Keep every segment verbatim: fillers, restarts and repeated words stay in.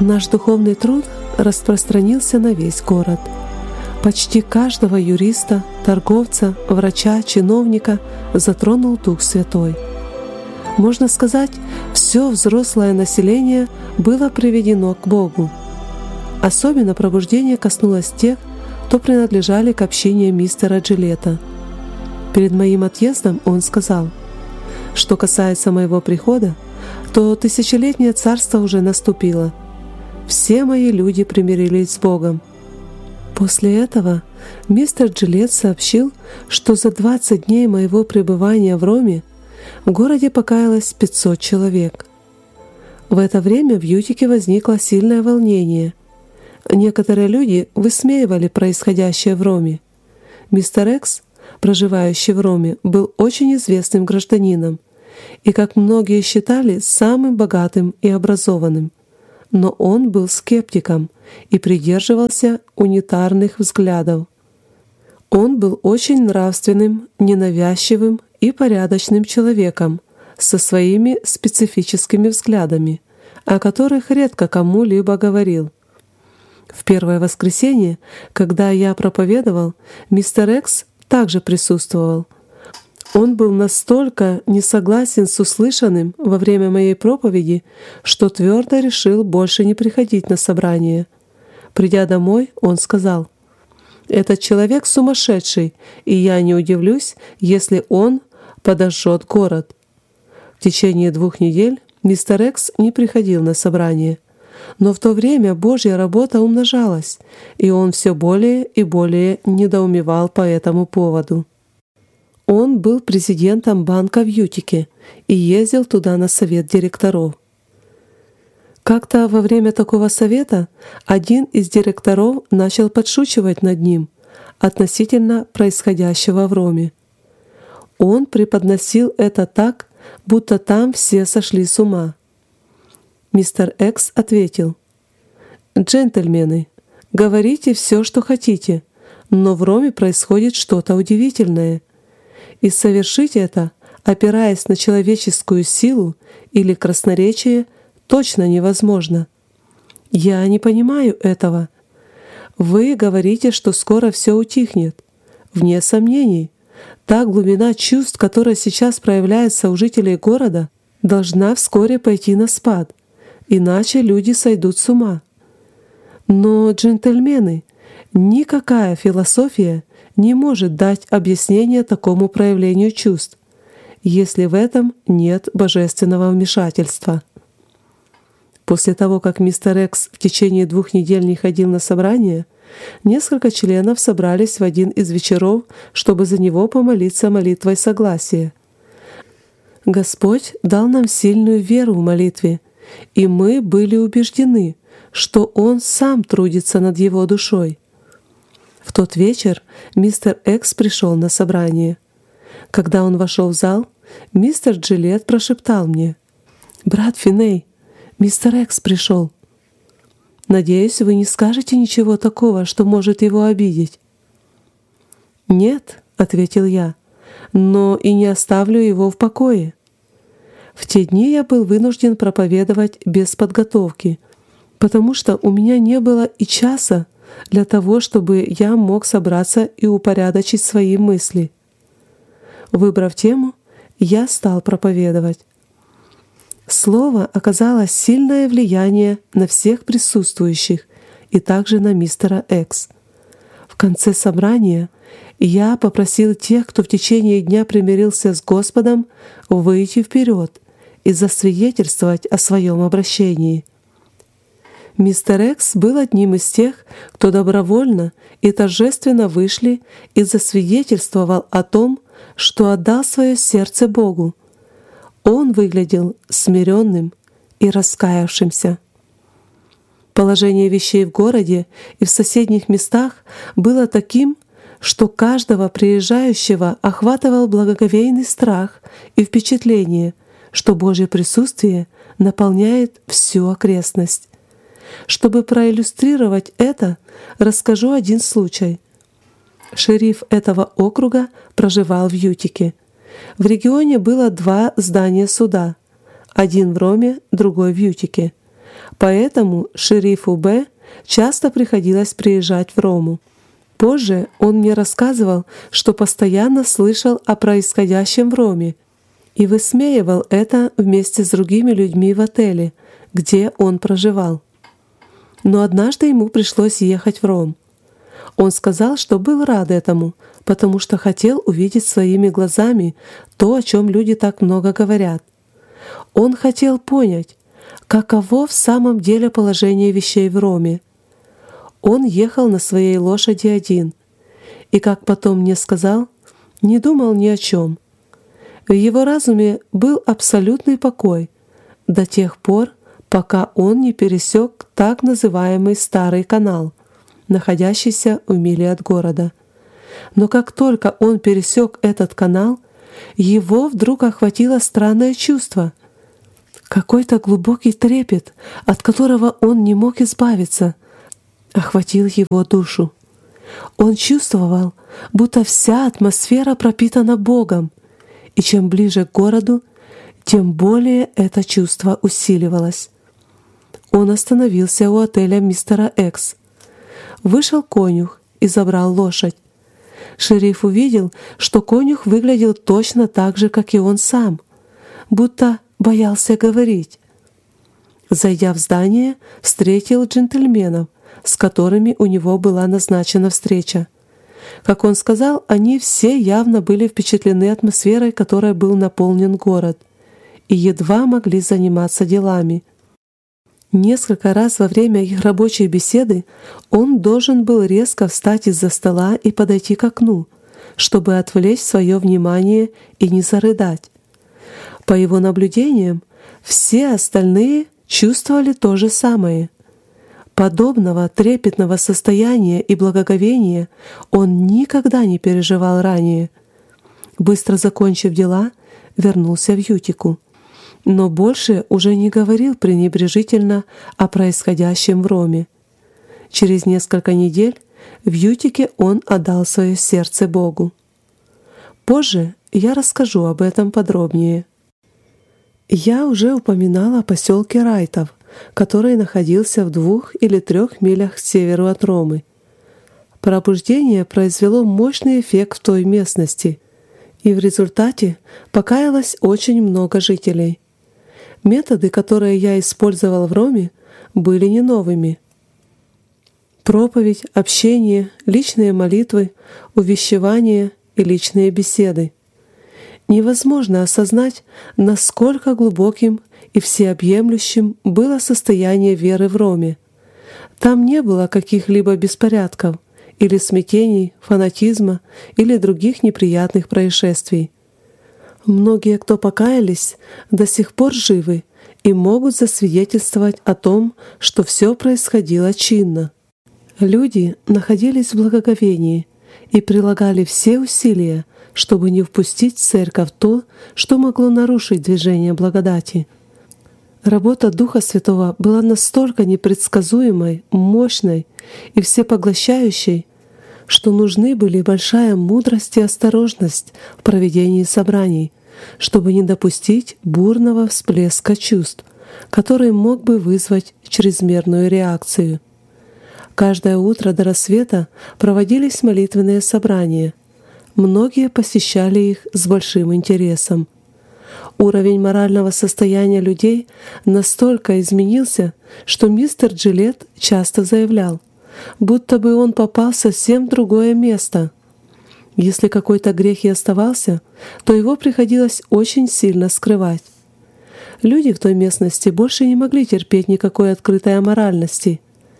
Наш духовный труд распространился на весь город. Почти каждого юриста, торговца, врача, чиновника затронул Дух Святой. Можно сказать, все взрослое население было приведено к Богу. Особенно пробуждение коснулось тех, кто принадлежали к общине мистера Джилета. Перед моим отъездом он сказал: «Что касается моего прихода, то тысячелетнее царство уже наступило. Все мои люди примирились с Богом». После этого мистер Джилет сообщил, что за двадцать дней моего пребывания в Роме в городе покаялось пятьсот человек. В это время в Ютике возникло сильное волнение. Некоторые люди высмеивали происходящее в Роме. Мистер Экс, проживающий в Роме, был очень известным гражданином и, как многие считали, самым богатым и образованным. Но он был скептиком и придерживался унитарных взглядов. Он был очень нравственным, ненавязчивым и порядочным человеком со своими специфическими взглядами, о которых редко кому-либо говорил. В первое воскресенье, когда я проповедовал, мистер Экс также присутствовал. Он был настолько не согласен с услышанным во время моей проповеди, что твердо решил больше не приходить на собрание. Придя домой, он сказал: «Этот человек сумасшедший, и я не удивлюсь, если он подожжет город». В течение двух недель мистер Экс не приходил на собрание. Но в то время Божья работа умножалась, и он все более и более недоумевал по этому поводу. Он был президентом банка в Ютике и ездил туда на совет директоров. Как-то во время такого совета один из директоров начал подшучивать над ним относительно происходящего в Роме. Он преподносил это так, будто там все сошли с ума. Мистер Экс ответил: «Джентльмены, говорите все, что хотите, но в Роме происходит что-то удивительное. И совершить это, опираясь на человеческую силу или красноречие, точно невозможно. Я не понимаю этого. Вы говорите, что скоро все утихнет. Вне сомнений, та глубина чувств, которая сейчас проявляется у жителей города, должна вскоре пойти на спад, иначе люди сойдут с ума. Но, джентльмены, никакая философия не может дать объяснение такому проявлению чувств, если в этом нет божественного вмешательства». После того, как мистер Экс в течение двух недель не ходил на собрание, несколько членов собрались в один из вечеров, чтобы за него помолиться молитвой согласия. Господь дал нам сильную веру в молитве, и мы были убеждены, что Он сам трудится над его душой. В тот вечер мистер Экс пришел на собрание. Когда он вошел в зал, мистер Джилет прошептал мне: «Брат Финей, мистер Экс пришел. Надеюсь, вы не скажете ничего такого, что может его обидеть». «Нет», — ответил я, — «но и не оставлю его в покое». В те дни я был вынужден проповедовать без подготовки, потому что у меня не было и часа для того, чтобы я мог собраться и упорядочить свои мысли. Выбрав тему, я стал проповедовать. Слово оказало сильное влияние на всех присутствующих и также на мистера Экс. В конце собрания я попросил тех, кто в течение дня примирился с Господом, выйти вперед и засвидетельствовать о своем обращении. Мистер Экс был одним из тех, кто добровольно и торжественно вышли и засвидетельствовал о том, что отдал свое сердце Богу. Он выглядел смиренным и раскаявшимся. Положение вещей в городе и в соседних местах было таким, что каждого приезжающего охватывал благоговейный страх и впечатление, что Божье присутствие наполняет всю окрестность. Чтобы проиллюстрировать это, расскажу один случай. Шериф этого округа проживал в Ютике. В регионе было два здания суда, один в Роме, другой в Ютике. Поэтому шерифу Б часто приходилось приезжать в Рому. Позже он мне рассказывал, что постоянно слышал о происходящем в Роме и высмеивал это вместе с другими людьми в отеле, где он проживал. Но однажды ему пришлось ехать в Ром. Он сказал, что был рад этому, потому что хотел увидеть своими глазами то, о чем люди так много говорят. Он хотел понять, каково в самом деле положение вещей в Роме. Он ехал на своей лошади один, и, как потом мне сказал, не думал ни о чем. В его разуме был абсолютный покой до тех пор, пока он не пересек так называемый Старый канал, находящийся в миле от города. Но как только он пересек этот канал, его вдруг охватило странное чувство, какой-то глубокий трепет, от которого он не мог избавиться, охватил его душу. Он чувствовал, будто вся атмосфера пропитана Богом, и чем ближе к городу, тем более это чувство усиливалось. Он остановился у отеля мистера Экс. Вышел конюх и забрал лошадь. Шериф увидел, что конюх выглядел точно так же, как и он сам, будто боялся говорить. Зайдя в здание, встретил джентльменов, с которыми у него была назначена встреча. Как он сказал, они все явно были впечатлены атмосферой, которой был наполнен город, и едва могли заниматься делами. Несколько раз во время их рабочей беседы он должен был резко встать из-за стола и подойти к окну, чтобы отвлечь свое внимание и не зарыдать. По его наблюдениям, все остальные чувствовали то же самое. Подобного трепетного состояния и благоговения он никогда не переживал ранее. Быстро закончив дела, вернулся в Ютику, но больше уже не говорил пренебрежительно о происходящем в Роме. Через несколько недель в Ютике он отдал свое сердце Богу. Позже я расскажу об этом подробнее. Я уже упоминала о поселке Райтов, который находился в двух или трех милях к северу от Ромы. Пробуждение произвело мощный эффект в той местности, и в результате покаялось очень много жителей. Методы, которые я использовал в Роме, были не новыми. Проповедь, общение, личные молитвы, увещевания и личные беседы. Невозможно осознать, насколько глубоким и всеобъемлющим было состояние веры в Роме. Там не было каких-либо беспорядков или смятений, фанатизма или других неприятных происшествий. Многие, кто покаялись, до сих пор живы и могут засвидетельствовать о том, что все происходило чинно. Люди находились в благоговении и прилагали все усилия, чтобы не впустить в церковь то, что могло нарушить движение благодати. Работа Духа Святого была настолько непредсказуемой, мощной и всепоглощающей, что нужны были большая мудрость и осторожность в проведении собраний, чтобы не допустить бурного всплеска чувств, который мог бы вызвать чрезмерную реакцию. Каждое утро до рассвета проводились молитвенные собрания. Многие посещали их с большим интересом. Уровень морального состояния людей настолько изменился, что мистер Джилет часто заявлял, будто бы он попал в совсем другое место. Если какой-то грех и оставался, то его приходилось очень сильно скрывать. Люди в той местности больше не могли терпеть никакой открытой аморальности.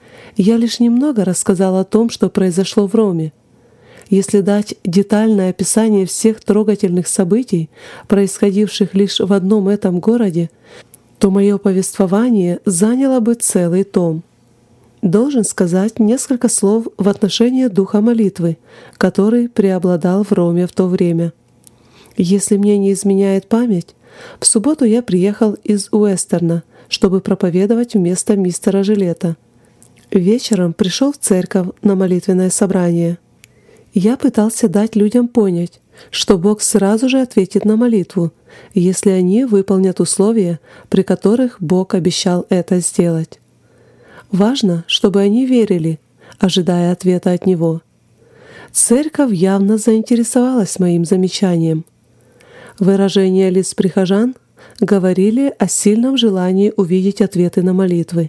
Я лишь немного рассказал о том, что произошло в Роме. Если дать детальное описание всех трогательных событий, происходивших лишь в одном этом городе, то мое повествование заняло бы целый том. Должен сказать несколько слов в отношении духа молитвы, который преобладал в Роме в то время. Если мне не изменяет память, в субботу я приехал из Уэстерна, чтобы проповедовать вместо мистера Джилета. Вечером пришел в церковь на молитвенное собрание. Я пытался дать людям понять, что Бог сразу же ответит на молитву, если они выполнят условия, при которых Бог обещал это сделать. Важно, чтобы они верили, ожидая ответа от Него. Церковь явно заинтересовалась моим замечанием. Выражения лиц прихожан говорили о сильном желании увидеть ответы на молитвы.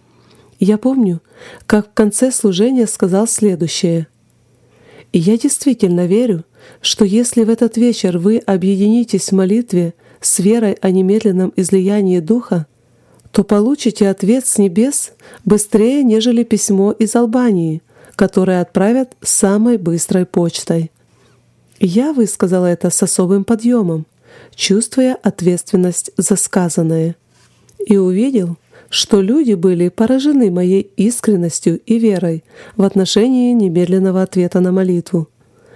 Я помню, как в конце служения сказал следующее. «И я действительно верю, что если в этот вечер вы объединитесь в молитве с верой о немедленном излиянии Духа, то получите ответ с небес быстрее, нежели письмо из Албании, которое отправят самой быстрой почтой». Я высказала это с особым подъемом, чувствуя ответственность за сказанное, и увидел, что люди были поражены моей искренностью и верой в отношении немедленного ответа на молитву.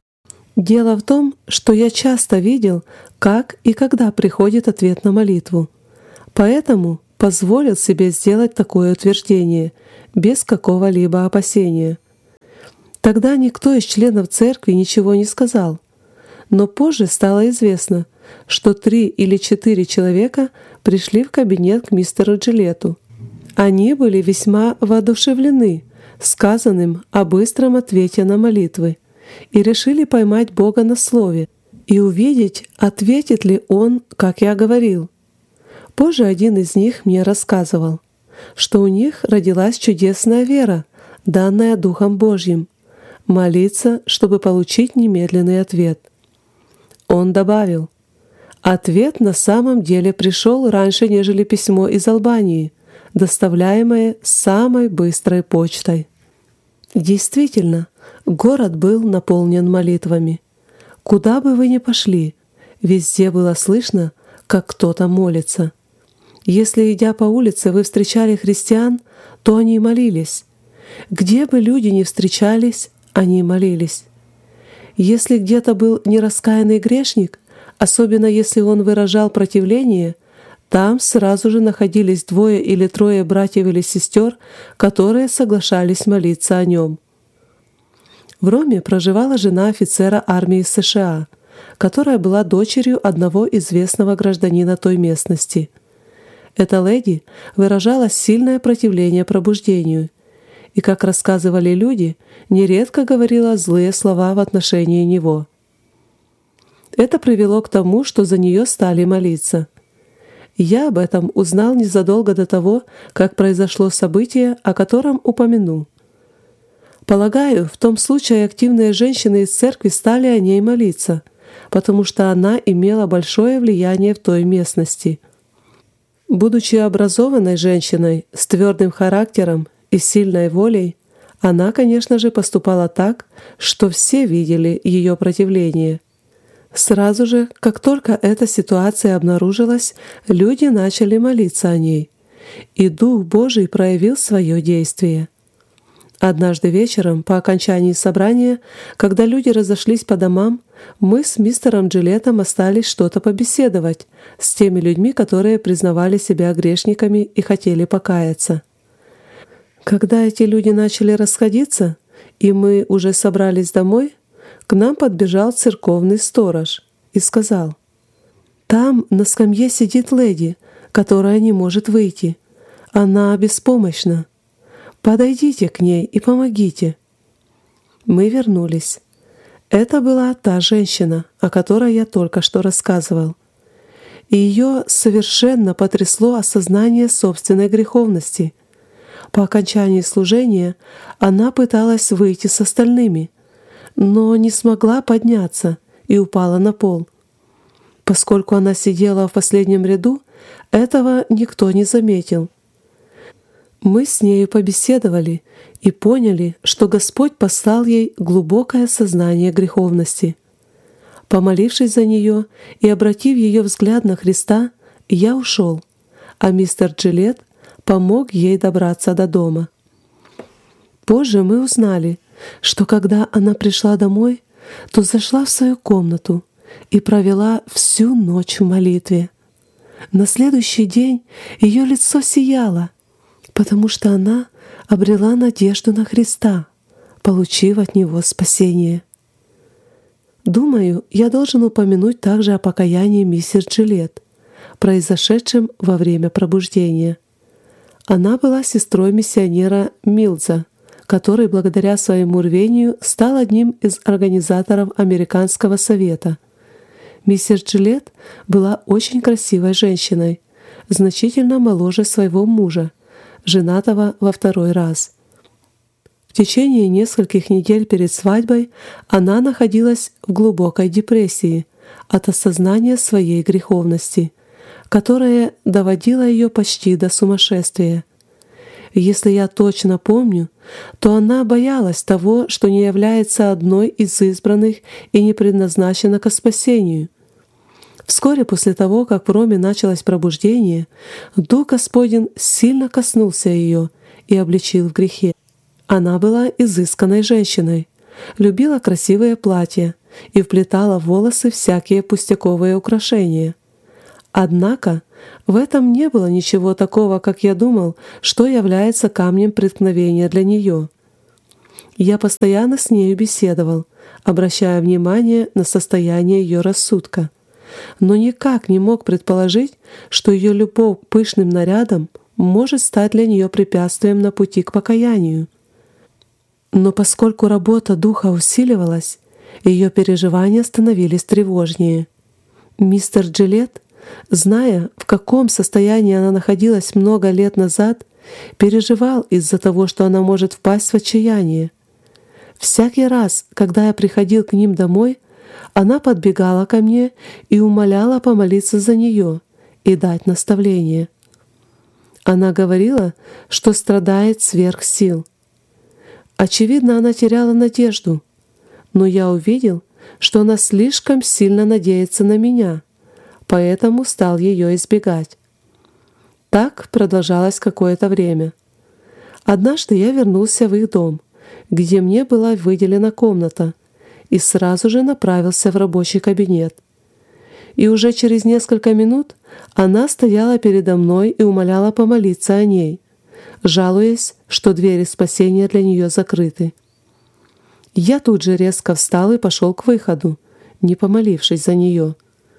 Дело в том, что я часто видел, как и когда приходит ответ на молитву, поэтому позволил себе сделать такое утверждение без какого-либо опасения. Тогда никто из членов церкви ничего не сказал, но позже стало известно, что три или четыре человека пришли в кабинет к мистеру Джилету. Они были весьма воодушевлены сказанным о быстром ответе на молитвы и решили поймать Бога на слове и увидеть, ответит ли Он, как я говорил. Позже один из них мне рассказывал, что у них родилась чудесная вера, данная Духом Божьим, молиться, чтобы получить немедленный ответ. Он добавил, ответ на самом деле пришел раньше, нежели письмо из Албании, доставляемое самой быстрой почтой. Действительно, город был наполнен молитвами. Куда бы вы ни пошли, везде было слышно, как кто-то молится. Если, идя по улице, вы встречали христиан, то они молились. Где бы люди ни встречались, они молились. Если где-то был нераскаянный грешник, особенно если он выражал противление, там сразу же находились двое или трое братьев или сестер, которые соглашались молиться о нем. В Роме проживала жена офицера армии США, которая была дочерью одного известного гражданина той местности. Эта леди выражала сильное противление пробуждению и, как рассказывали люди, нередко говорила злые слова в отношении него. Это привело к тому, что за нее стали молиться. Я об этом узнал незадолго до того, как произошло событие, о котором упомяну. Полагаю, в том случае активные женщины из церкви стали о ней молиться, потому что она имела большое влияние в той местности. Будучи образованной женщиной с твердым характером и сильной волей, она, конечно же, поступала так, что все видели ее противление. Сразу же, как только эта ситуация обнаружилась, люди начали молиться о ней, и Дух Божий проявил свое действие. Однажды вечером, по окончании собрания, когда люди разошлись по домам, мы с мистером Джилетом остались что-то побеседовать с теми людьми, которые признавали себя грешниками и хотели покаяться. Когда эти люди начали расходиться, и мы уже собрались домой, к нам подбежал церковный сторож и сказал: «Там на скамье сидит леди, которая не может выйти. Она беспомощна. Подойдите к ней и помогите». Мы вернулись. Это была та женщина, о которой я только что рассказывал. И ее совершенно потрясло осознание собственной греховности. По окончании служения она пыталась выйти с остальными, но не смогла подняться и упала на пол. Поскольку она сидела в последнем ряду, этого никто не заметил. Мы с нею побеседовали и поняли, что Господь послал ей глубокое сознание греховности. Помолившись за нее и обратив ее взгляд на Христа, я ушел, а мистер Джилет помог ей добраться до дома. Позже мы узнали, что когда она пришла домой, то зашла в свою комнату и провела всю ночь в молитве. На следующий день ее лицо сияло, потому что она обрела надежду на Христа, получив от Него спасение. Думаю, я должен упомянуть также о покаянии миссис Джилет, произошедшем во время пробуждения. Она была сестрой миссионера Милза, который благодаря своему рвению стал одним из организаторов Американского совета. Миссис Джилет была очень красивой женщиной, значительно моложе своего мужа, женатого во второй раз. В течение нескольких недель перед свадьбой она находилась в глубокой депрессии от осознания своей греховности, которая доводила ее почти до сумасшествия. Если я точно помню, то она боялась того, что не является одной из избранных и не предназначена ко спасению. Вскоре после того, как в Роме началось пробуждение, Дух Господень сильно коснулся ее и обличил в грехе. Она была изысканной женщиной, любила красивые платья и вплетала в волосы всякие пустяковые украшения. Однако в этом не было ничего такого, как я думал, что является камнем преткновения для нее. Я постоянно с нею беседовал, обращая внимание на состояние ее рассудка, но никак не мог предположить, что ее любовь к пышным нарядам может стать для нее препятствием на пути к покаянию. Но поскольку работа духа усиливалась, ее переживания становились тревожнее. Мистер Джилет, зная, в каком состоянии она находилась много лет назад, переживал из-за того, что она может впасть в отчаяние. Всякий раз, когда я приходил к ним домой, она подбегала ко мне и умоляла помолиться за нее и дать наставление. Она говорила, что страдает сверх сил. Очевидно, она теряла надежду, но я увидел, что она слишком сильно надеется на меня, поэтому стал ее избегать. Так продолжалось какое-то время. Однажды я вернулся в их дом, где мне была выделена комната, и сразу же направился в рабочий кабинет. И уже через несколько минут она стояла передо мной и умоляла помолиться о ней, жалуясь, что двери спасения для нее закрыты. Я тут же резко встал и пошел к выходу, не помолившись за нее.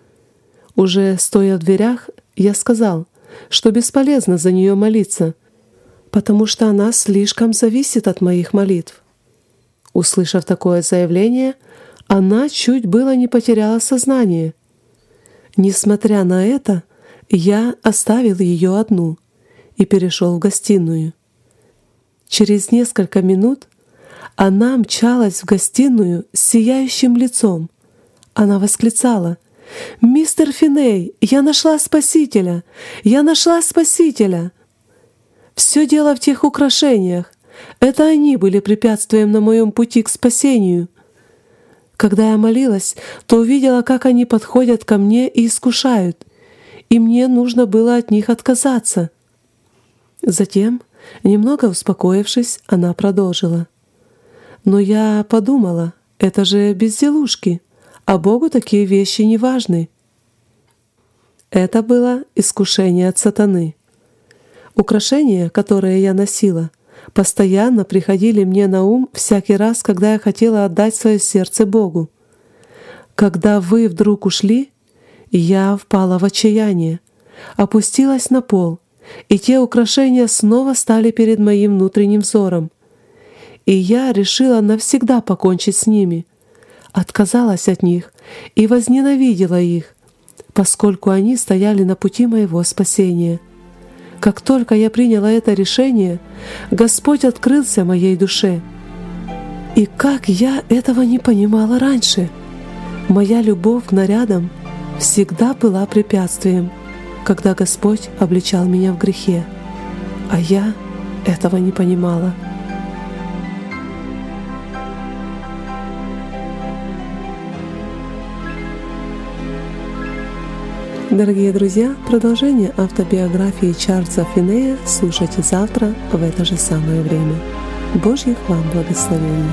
Уже стоя в дверях, я сказал, что бесполезно за нее молиться, потому что она слишком зависит от моих молитв. Услышав такое заявление, она чуть было не потеряла сознание. Несмотря на это, я оставил ее одну и перешел в гостиную. Через несколько минут она мчалась в гостиную с сияющим лицом. Она восклицала: «Мистер Финей, я нашла Спасителя! Я нашла Спасителя!» Все дело в тех украшениях. Это они были препятствием на моем пути к спасению. Когда я молилась, то увидела, как они подходят ко мне и искушают, и мне нужно было от них отказаться. Затем, немного успокоившись, она продолжила: «Но я подумала, это же безделушки, а Богу такие вещи не важны». Это было искушение от сатаны. Украшения, которые я носила, постоянно приходили мне на ум всякий раз, когда я хотела отдать свое сердце Богу. Когда вы вдруг ушли, я впала в отчаяние, опустилась на пол, и те украшения снова стали перед моим внутренним взором. И я решила навсегда покончить с ними, отказалась от них и возненавидела их, поскольку они стояли на пути моего спасения. Как только я приняла это решение, Господь открылся моей душе. И как я этого не понимала раньше! Моя любовь к нарядам всегда была препятствием, когда Господь обличал меня в грехе, а я этого не понимала. Дорогие друзья, продолжение автобиографии Чарльза Финея слушайте завтра в это же самое время. Божьих вам благословений!